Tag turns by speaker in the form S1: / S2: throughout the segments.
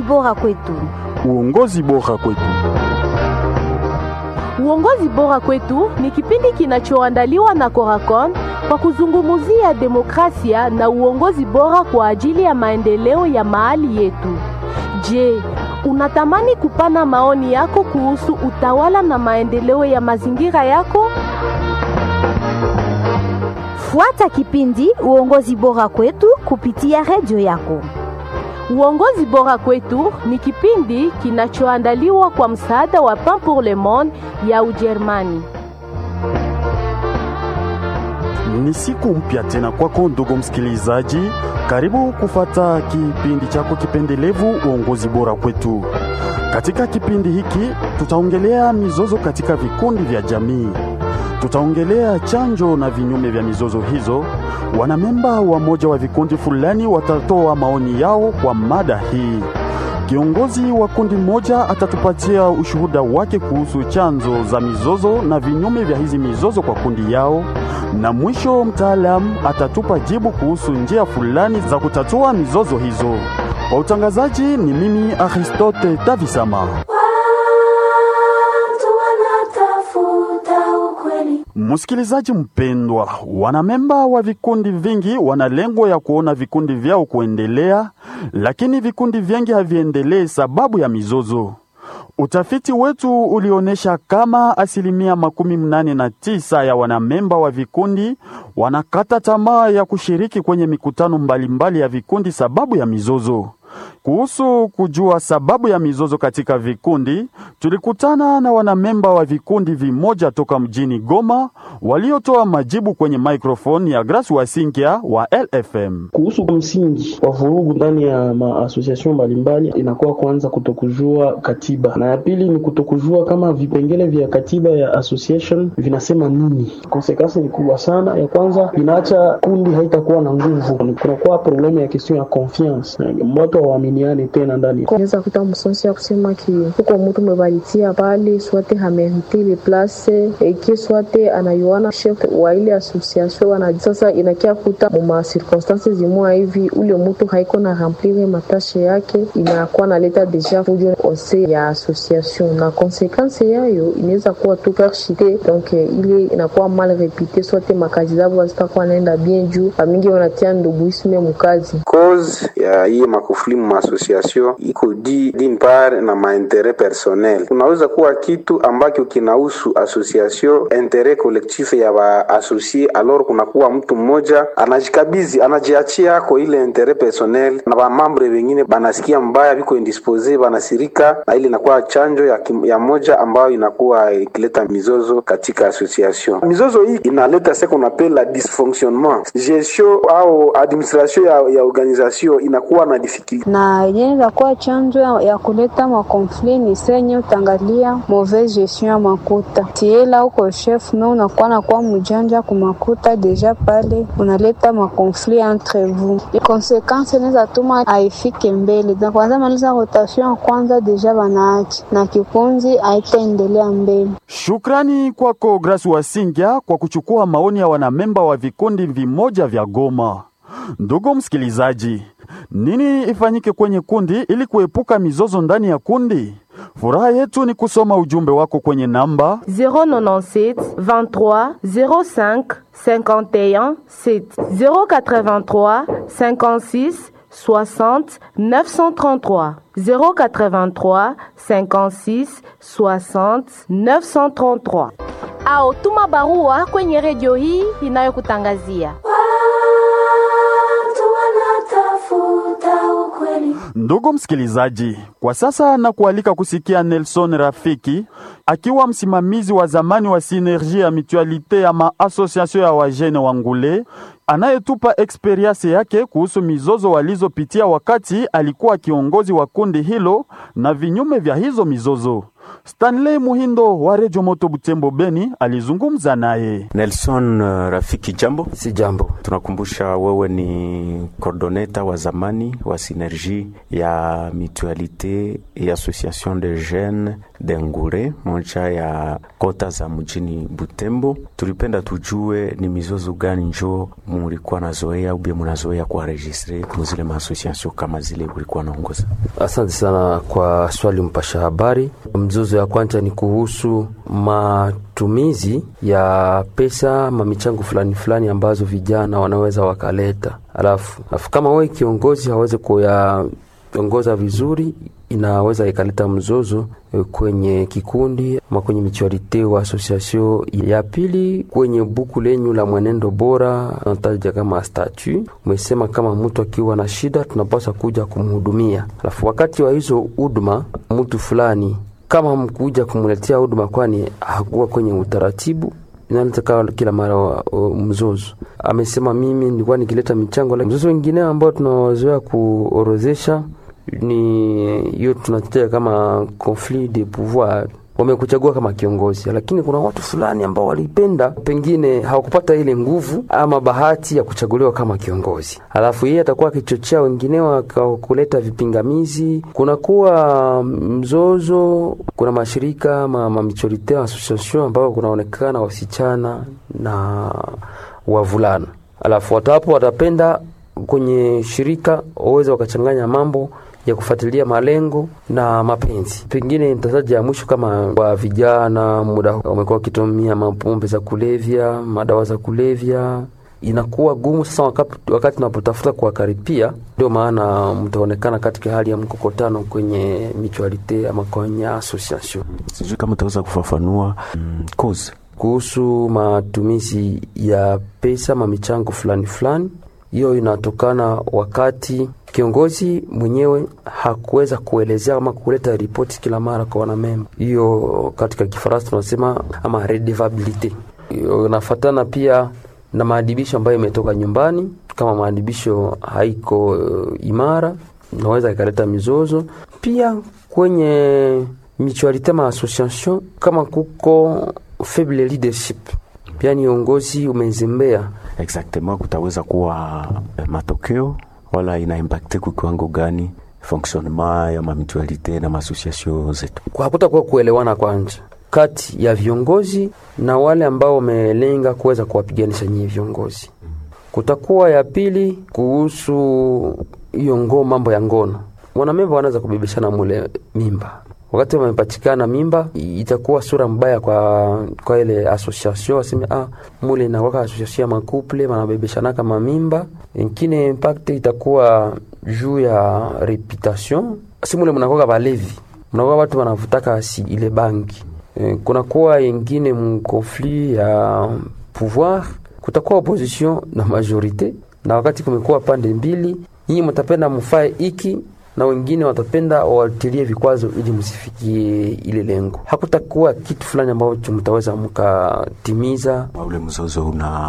S1: bora kwetu.
S2: Uongozi bora kwetu.
S3: Uongozi bora kwetu ni kipindi kinachoandaliwa na Coracon kwa kuzungumzia demokrasia na uongozi bora kwa ajili ya maendeleo ya mahali yetu. Je, unatamani kupana maoni yako kuhusu utawala na maendeleo ya mazingira yako?
S1: Fuata kipindi Uongozi bora kwetu kupitia redio yako.
S3: Uongozi bora kwetu ni kipindi kinachoandaliwa kwa msaada wa Pain pour le Monde ya Ujerumani.
S2: Ni siku mpya tena kwako ndugu msikilizaji, karibu kufata kipindi chako kipendelevu Uongozi bora kwetu. Katika kipindi hiki tutaongelea mizozo katika vikundi vya jamii. Tutaongelea chanjo na vinyume vya mizozo hizo. Wanamemba wa moja wa vikundi fulani watatoa maoni yao kwa mada hii. Kiongozi wa kundi moja atatupatia ushuhuda wake kuhusu chanzo za mizozo na vinyume vya hizi mizozo kwa kundi yao. Na mwisho mtaalamu atatupa jibu kuhusu njia fulani za kutatua mizozo hizo. Kwa utangazaji ni mimi Aristote Tavisama. Msikilizaji mpendwa, wanamemba wa vikundi vingi wana lengo ya kuona vikundi vyao kuendelea, lakini vikundi vingi haviendelee sababu ya mizozo. Utafiti wetu ulionesha kama 89% ya wanamemba wa vikundi wanakata tamaa ya kushiriki kwenye mikutano mbalimbali ya vikundi sababu ya mizozo. Kuhusu kujua sababu ya mizozo katika vikundi, tulikutana na wanamemba wa vikundi vimoja toka mjini Goma waliotoa majibu kwenye microphone ya Grace Wasingia wa LFM.
S4: Kuhusu msingi wa vurugu ndani ya maassociation mbalimbali, inakuwa kwanza kutokujua katiba, na ya pili ni kutokujua kama vipengele vya katiba ya association vinasema nini. Konsekansi ni kubwa sana. Ya kwanza inaacha kundi haitakuwa na nguvu, kunakuwa problemu ya question ya confiance, watu waaminiane tena ndani.
S5: Unaweza kuta msonsi ya kusema ki huko mtu umebaritia pale swate hameriti le place eki swate anayuana chef wa ile association wana sasa inakia kuta mu circonstances zimwa hivi ule mtu haiko na remplir matashe yake, inakuwa naleta deja fujo ose ya association, na consequence yayo inaweza kuwa tu perchite, donc ile inakuwa mal répété, swate makazi zao hazitakuwa naenda bien juu mingi wanatia nduguisme mkazi.
S6: Cause ya hii makufuli mu association iko d'une part na maintérêt personnel. Unaweza kuwa kitu ambacho kinahusu association intérêt collectif ya ba associé, alors kunakuwa mtu mmoja anajikabizi anajiachia kwa ile intérêt personnel, na ba membre wengine banasikia mbaya, biko indisposé, banasirika, na ile inakuwa chanjo ya moja ambayo inakuwa ikileta mizozo katika association. Mizozo hii inaleta ce qu'on appelle la dysfonctionnement, gestion au administration ya organisation inakuwa na difficulty.
S5: Na yenye kwa chanzo ya kuleta makonflit ni senye utangalia mauvaise gestion ya makuta. Tiela uko chef na unakuwa na kwa mjanja kumakuta, deja pale unaleta makonflit entre vous. Les conséquences inaweza tuma haifike mbele. Na kwanza maliza rotation kwanza deja banaachi na kikunzi haitaendelea mbele.
S2: Shukrani kwako Grace Wasingia kwa kuchukua maoni ya wanamemba wa vikundi vimoja vya Goma. Ndugu msikilizaji, nini ifanyike kwenye kundi ili kuepuka mizozo ndani ya kundi? Furaha yetu ni kusoma ujumbe wako kwenye namba
S3: 097 23 05 51 7 083 56 60 933 083 56 60 933. Au tuma barua kwenye redio hii inayokutangazia.
S2: Ndugu msikilizaji, kwa sasa na kualika kusikia Nelson Rafiki akiwa msimamizi wa zamani wa Synergie ya Mutualité ya maassociation ya wajene wa Ngule, anayetupa experience yake kuhusu mizozo walizopitia wakati alikuwa kiongozi wa kundi hilo na vinyume vya hizo mizozo. Stanley Muhindo wa Radio Moto Butembo Beni alizungumza naye.
S7: Nelson Rafiki, jambo.
S8: Si jambo.
S7: Tunakumbusha wewe ni coordonnateur wa zamani wa Synergie ya Mutualité et Association de Jeunes de Ngure, moja ya kota za mjini Butembo. Tulipenda tujue ni mizozo gani njo mulikuwa nazoea au bien mnazoea kuenregistrer kwa zile maassociation kama zile ulikuwa naongoza?
S8: Asante sana kwa swali mpasha habari. Mzozo ya kwanza ni kuhusu matumizi ya pesa mamichango fulani ambazo vijana wanaweza wakaleta. Alafu kama wewe kiongozi hawezi kuyaongoza vizuri, inaweza ikaleta mzozo kwenye kikundi ama kwenye mutualite wa association. Ya pili, kwenye buku lenyu la mwenendo bora nataja kama statut, umesema kama mtu akiwa na shida tunapaswa kuja kumhudumia. Alafu wakati wa hizo huduma mtu fulani kama mkuja kumuletea huduma kwani hakuwa kwenye utaratibu, inaleta kila mara mzozo. Amesema mimi nilikuwa nikileta michango. Mzozo wengine ambao tunawazoea kuorozesha ni hiyo tunataja kama conflit de pouvoir. Wamekuchagua kama kiongozi, lakini kuna watu fulani ambao walipenda, pengine hawakupata ile nguvu ama bahati ya kuchaguliwa kama kiongozi. Alafu yeye atakuwa kichochea wengine kuleta vipingamizi, kunakuwa mzozo. Kuna mashirika michorite association ambao kunaonekana wasichana na wavulana. Alafu watapo watapenda kwenye shirika waweze wakachanganya mambo ya kufuatilia malengo na mapenzi. Pengine nitataja mwisho kama wa vijana muda wamekuwa kitumia mapombe za kulevya, madawa za kulevya. Inakuwa gumu sasa wakati tunapotafuta kuwakaripia. Ndio maana mtaonekana katika hali ya mkokotano kwenye mutualite ama kwenye association.
S7: Sijui kama utaweza kufafanua cause
S8: kuhusu matumizi ya pesa mamichango fulani. Hiyo inatokana wakati kiongozi mwenyewe hakuweza kuelezea ama kuleta ripoti kila mara kwa wanamemba. Hiyo katika Kifaransa tunasema ama redevabilité. Hiyo inafuatana pia na maadibisho ambayo imetoka nyumbani. Kama maadibisho haiko imara, inaweza ikaleta mizozo. Pia kwenye mutualite ma association kama kuko faible leadership, pia ni uongozi umezembea.
S7: Exactement, kutaweza kuwa matokeo wala ina impacte kwa kiwango gani fonctionnement ya mutualite na association zetu?
S8: Hakutakuwa kuelewana kwanza kati ya viongozi na wale ambao wamelenga kuweza kuwapiganisha nyinyi viongozi. Kutakuwa ya pili kuhusu hiyo mambo ya ngono. Wanamemba wanaweza kubebeshana mule mimba. Wakati wamepatikana mimba, itakuwa sura mbaya kwa ile association. Waseme mule na waka association ya couple wanabebeshana kama mimba. Ingine impact itakuwa juu ya reputation. Si mule mnakuwa balevi, mnakuwa watu wanavutaka ile banki. Kunakuwa ingine conflit ya pouvoir. Kutakuwa opposition na majorite, na wakati kumekuwa pande mbili, nyinyi mtapenda mfae iki na wengine watapenda watilie vikwazo ili msifikie ile lengo. Hakutakuwa kitu fulani ambacho mtaweza mkatimiza.
S7: Ule mzozo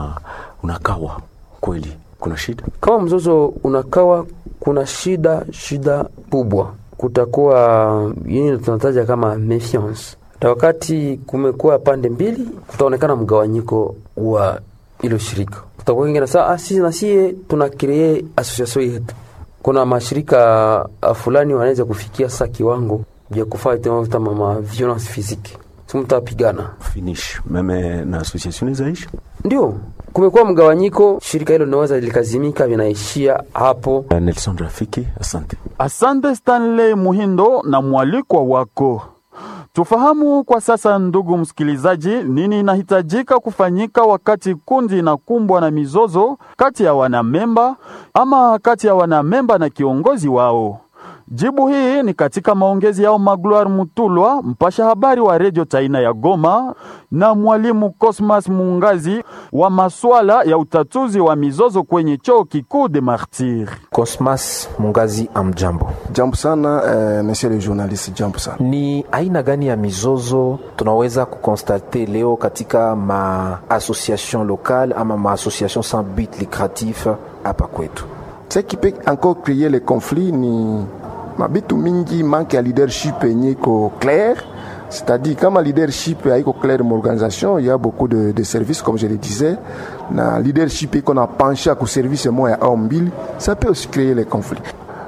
S7: unakawa kweli kuna shida.
S8: Kama mzozo unakawa kuna shida kubwa. Kutakuwa yini tunataja kama méfiance. Na wakati kumekuwa pande mbili, kutaonekana mgawanyiko wa ilo shirika. Kutakuwa wengine sasa sisi na sie tunacreate association yetu. Kuna mashirika fulani wanaweza kufikia sasa kiwango ya kufanya kama violence physique. Tumtapigana
S7: finish meme na association zaishi.
S8: Ndio kumekuwa mgawanyiko, shirika hilo linaweza likazimika, vinaishia hapo.
S7: Nelson Rafiki, asante.
S2: Asante Stanley Muhindo na mwaliko wako. Tufahamu kwa sasa, ndugu msikilizaji, nini inahitajika kufanyika wakati kundi inakumbwa na mizozo kati ya wanamemba ama kati ya wanamemba na kiongozi wao. Jibu hii ni katika maongezi yao Magloire Mutulwa, mpasha habari wa Radio Taina ya Goma, na mwalimu Cosmas Mungazi wa masuala ya utatuzi wa mizozo kwenye chuo kikuu de Martyrs.
S9: Cosmas Mungazi, amjambo.
S10: Jambo sana monsieur le journaliste, jambo sana.
S9: Ni aina gani ya mizozo tunaweza kukonstate leo katika ma association locale ama ma association sans but lucratif hapa kwetu?
S10: Ce qui peut encore créer les conflits ni mabitu mingi, manque ya leadership yeniko clair. C'est-à-dire, comme le leadership est clair de l'organisation, il y a beaucoup de services, comme je le disais. Le leadership qu'on a penché à service moins à Ombil, ça peut aussi créer les conflits.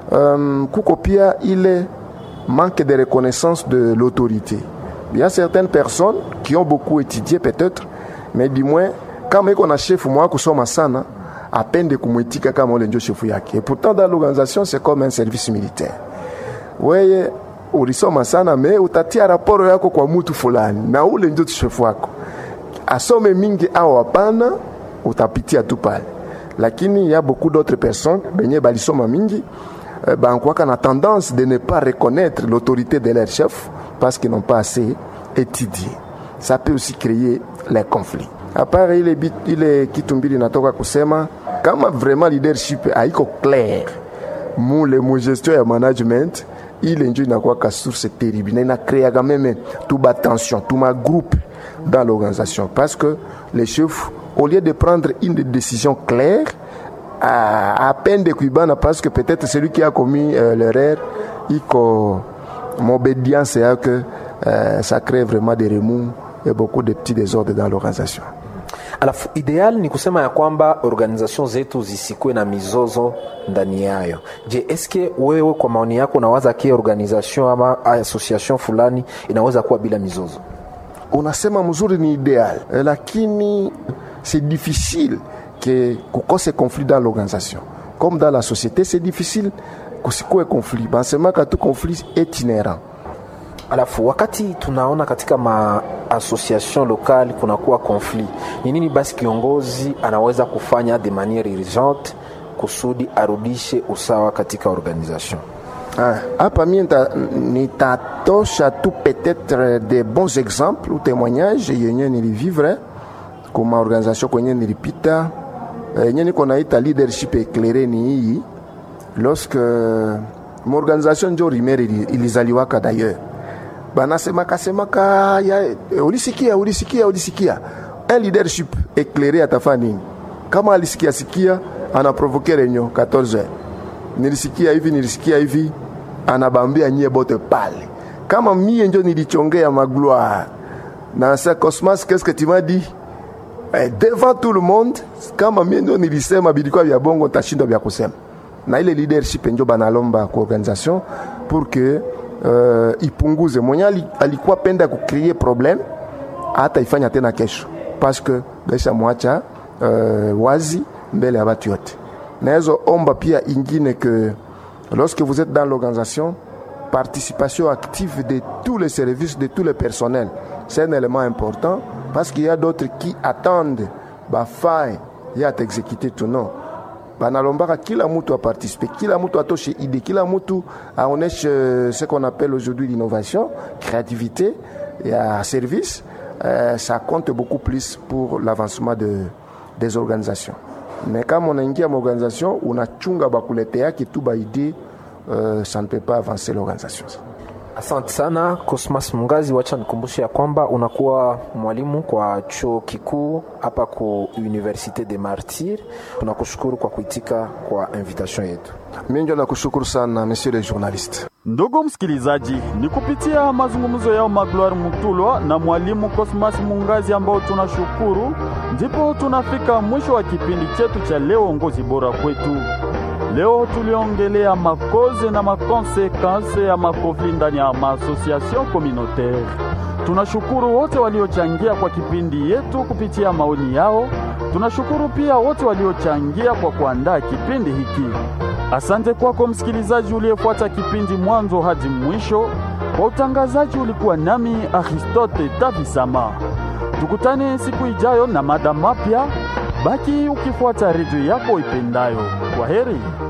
S10: Koukopia, il est manque de reconnaissance de l'autorité. Il y a certaines personnes qui ont beaucoup étudié peut-être, mais du moins, quand on a chef moi, qu'on soit sana, apende kumwitika kama ule ndio chefu yake. Et pourtant dans l'organisation c'est comme un service militaire. Weye ulisoma sana me utatia raporo yako kwa mtu fulani na ule ndio chefu wako. Asome mingi au hapana utapitia tu pale. Lakini il y a beaucoup d'autres personnes benye balisoma mingi bankwaka na tendance de ne pas reconnaître l'autorité de leur chef parce qu'ils n'ont pas assez étudié. Ça peut aussi créer les conflits. À part ile kitu mbili natoka kusema kama vraiment leadership haiko clair mu gestion ya management ile ndio inakuwa ka source terrible na inacrea quand même tout bas tension tout ma groupe dans l'organisation parce que les chefs au lieu de prendre une décision claire à peine de kuibana parce que peut-être celui qui a commis l'erreur iko m'obédience c'est que ça crée vraiment des remous et beaucoup de petits désordres dans l'organisation.
S9: Alafu ideal ni kusema ya kwamba organization zetu zisikuwe na mizozo ndani yayo. Je, eske wewe kwa maoni yako unawaza kia organization ama association fulani inaweza kuwa bila mizozo?
S10: Unasema mzuri ni ideal, lakini c'est difficile que kukose conflit dans l'organisation. Comme dans la société, c'est difficile kusikuwe conflit. Bansema ka tout conflit est inhérent.
S9: Alafu wakati tunaona katika association locale kunakuwa conflit, ni nini basi kiongozi anaweza kufanya de manière urgente kusudi arudishe usawa katika organisation?
S10: Hapa mimi nitatosha tu peut-être des bons exemples ou témoignages yenye nilivivre comme organisation kwenye nilipita yenye niko naita leadership éclairé ni hii. Lorsque mon organisation ndio rimere ilizaliwaka d'ailleurs banasemaka ya ulisikia un leadership éclairé atafanya nini? Kama alisikia ana provoquer réunion 14h, nilisikia hivi anabambia nyie bote pale. Kama mie ndio nilichongea magloire na sa Cosmas, qu'est-ce que tu m'as dit devant tout le monde? Kama mie ndio nilisema bilikuwa vya bongo tashindo vya kusema. Na ile leadership ndio banalomba kwa organisation pour que ipunguze mwenye alikuwa penda kucreate problem hata ifanya tena kesho parce que besha mwacha wazi mbele ya watu yote. Naezo omba pia ingine que lorsque vous êtes dans l'organisation, participation active de tous les services, de tous les personnels, c'est un élément important parce qu'il y a d'autres qui attendent bafai ya t'exécuter tout non. Banalombaka kila mtu a participer, kila mtu atoshe idée, kila mtu aoneshe ce qu'on appelle aujourd'hui l'innovation, créativité et service. Ça compte beaucoup plus pour l'avancement des organisations. Mais quand on ingia une organisation, on a chunga bakuletea ki tu ba idée, ça ne peut pas avancer l'organisation.
S9: Asante sana Cosmas Mungazi, wacha nikumbushe ya kwamba unakuwa mwalimu kwa chuo kikuu hapa ku Université des Martyrs. Tunakushukuru kwa kuitika kwa invitation yetu.
S10: Mimi ndio nakushukuru sana monsieur le journaliste.
S2: Ndugu msikilizaji, ni kupitia mazungumzo yao Magloire Mutulwa na mwalimu Cosmas Mungazi ambao tunashukuru, ndipo tunafika mwisho wa kipindi chetu cha leo Uongozi Bora Kwetu. Leo tuliongelea makoze na makonsekanse ya makonfli ndani ya association communautaire. Tunashukuru wote waliochangia kwa kipindi yetu kupitia maoni yao. Tunashukuru pia wote waliochangia kwa kuandaa kipindi hiki. Asante kwako msikilizaji uliyefuata kipindi mwanzo hadi mwisho. Kwa utangazaji ulikuwa nami Aristote Tavisama. Tukutane siku ijayo na mada mapya. Baki ukifuata redio yako ipendayo. Kwaheri.